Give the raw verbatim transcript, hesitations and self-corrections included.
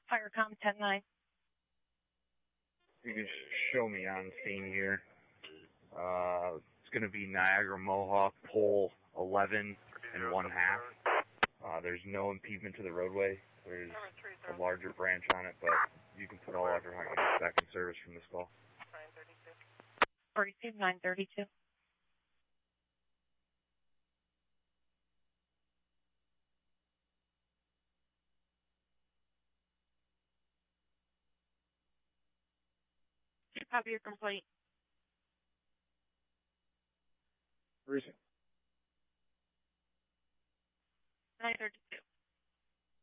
Firecom ten nine. You can show me on scene here. Uh, it's going to be Niagara Mohawk, pole eleven and one half. Uh, there's no impediment to the roadway. There's a larger branch on it, but you can put all Everhart units back in service from this call. Receive nine thirty-two. Copy your complaint. Recent. nine thirty-two.